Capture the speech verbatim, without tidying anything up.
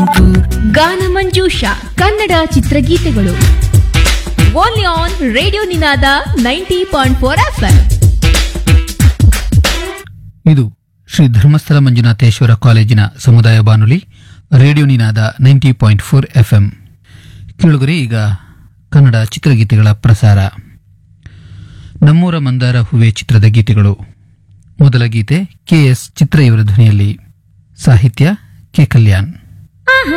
ಗಾನ ಮಂಜೂಷ ಕನ್ನಡ ಚಿತ್ರಗೀತೆಗಳು only on radio Ninada ninety point four FM. ಇದು ಶ್ರೀ ಧರ್ಮಸ್ಥಳ ಮಂಜುನಾಥೇಶ್ವರ ಕಾಲೇಜಿನ ಸಮುದಾಯ ಬಾನುಲಿ ರೇಡಿಯೋ ನಿನಾದ ನೈಂಟಿ ಪಾಯಿಂಟ್ ಫೋರ್ ಎಫ್ಎಂ. ಕೇಳುಗರೆ, ಈಗ ಕನ್ನಡ ಚಿತ್ರಗೀತೆಗಳ ಪ್ರಸಾರ. ನಮ್ಮೂರ ಮಂದಾರ ಹೂವೆ ಚಿತ್ರದ ಗೀತೆಗಳು. ಮೊದಲ ಗೀತೆ ಕೆ ಎಸ್ ಚಿತ್ರ ಇವರ ಧ್ವನಿಯಲ್ಲಿ, ಸಾಹಿತ್ಯ ಕೆ ಕಲ್ಯಾಣ್.